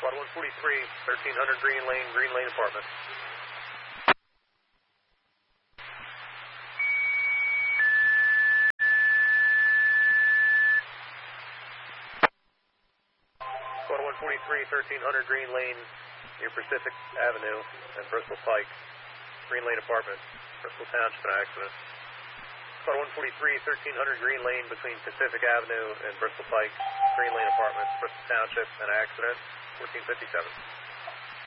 Squad 143, 1300 Green Lane Apartment. Squad 143, 1300 Green Lane, near Pacific Avenue and Bristol Pike. Green Lane Apartment, Bristol Township, an accident. Squad 143, 1300 Green Lane between Pacific Avenue and Bristol Pike. Green Lane Apartment, Bristol Township, an accident. 1457.